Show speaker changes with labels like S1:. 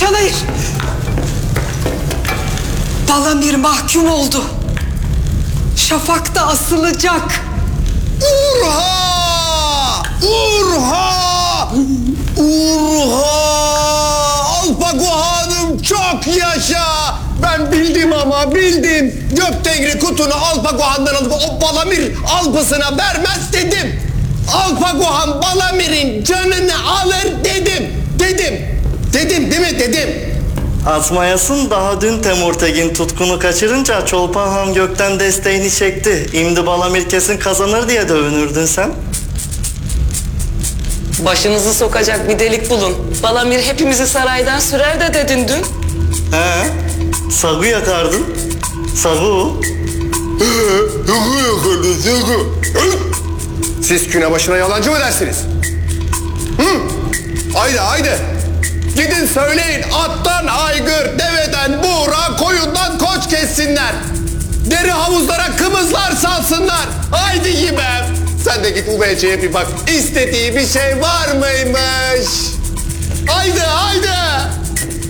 S1: Çalayır. Balamir mahkum oldu. Şafak'ta asılacak.
S2: Urha! Urha! Urha! Alpago Hanım çok yaşa! Ben bildim ama bildim. Göktegri kutunu Alpago Han'dan alıp o Balamir alpısına vermez dedim. Alpago Han Balamir'in canını alır dedim. Dedim değil mi? Dedim.
S3: Atmayasın, daha dün Temurtegin tutkunu kaçırınca Çolpan Han gökten desteğini çekti. İmdi Balamir kesin kazanır diye de övünürdün sen.
S4: Başınızı sokacak bir delik bulun. Balamir hepimizi saraydan sürer de dedin dün.
S3: He? Sagu yakardın. Sagu.
S2: Siz küne başına yalancı mı dersiniz? Haydi. Gidin söyleyin attan aygır, deveden buğra, koyundan koç kessinler. Deri havuzlara kımızlar salsınlar. Haydi yibem. Sen de git UBC'ye bir bak. İstediği bir şey var mıymış? Haydi.